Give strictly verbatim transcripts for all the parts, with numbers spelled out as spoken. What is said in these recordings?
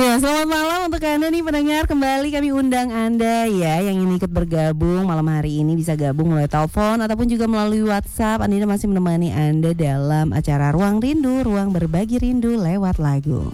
Ya, selamat malam untuk Anda nih pendengar. Kembali kami undang Anda ya yang ingin ikut bergabung malam hari ini, bisa gabung melalui telepon ataupun juga melalui WhatsApp. Anda masih menemani Anda dalam acara Ruang Rindu, ruang berbagi rindu lewat lagu.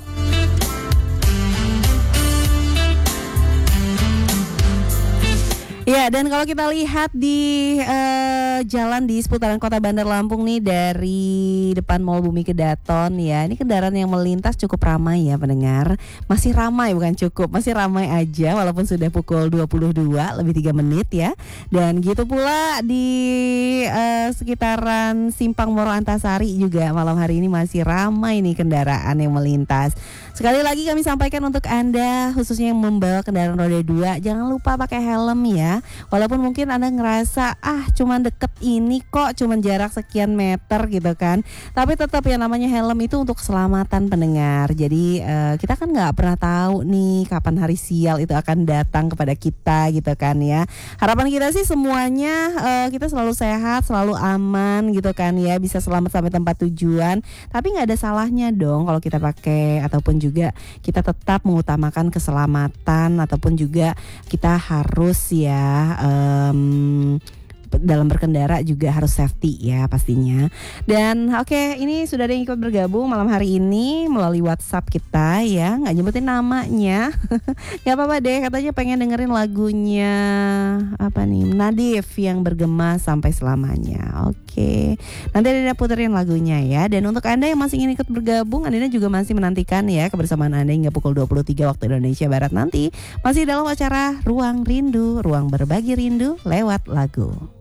Ya, dan kalau kita lihat di uh, jalan di seputaran Kota Bandar Lampung nih, dari depan Mall Bumi Kedaton ya, ini kendaraan yang melintas cukup ramai ya pendengar. Masih ramai, bukan cukup, masih ramai aja walaupun sudah pukul dua puluh dua lebih tiga menit ya. Dan gitu pula di uh, sekitaran Simpang Moro Antasari juga malam hari ini masih ramai nih kendaraan yang melintas. Sekali lagi kami sampaikan untuk Anda khususnya yang membawa kendaraan roda dua, jangan lupa pakai helm ya. Walaupun mungkin Anda ngerasa ah cuman deket ini kok, cuman jarak sekian meter gitu kan, tapi tetap yang namanya helm itu untuk keselamatan pendengar. Jadi uh, kita kan nggak pernah tahu nih kapan hari sial itu akan datang kepada kita gitu kan ya. Harapan kita sih semuanya uh, kita selalu sehat, selalu aman gitu kan ya, bisa selamat sampai tempat tujuan. Tapi nggak ada salahnya dong kalau kita pakai ataupun juga kita tetap mengutamakan keselamatan, ataupun juga kita harus ya Um, dalam berkendara juga harus safety ya pastinya. Dan oke, okay, ini sudah ada yang ikut bergabung malam hari ini melalui WhatsApp kita ya, nggak nyebutin namanya. Nggak apa-apa deh, katanya pengen dengerin lagunya apa nih, Nadif yang bergema sampai selamanya. Oke, okay. Nanti Anda puterin lagunya ya. Dan untuk Anda yang masih ingin ikut bergabung, Anda juga masih menantikan ya kebersamaan Anda hingga pukul dua puluh tiga waktu Indonesia Barat nanti, masih dalam acara Ruang Rindu, ruang berbagi rindu lewat lagu.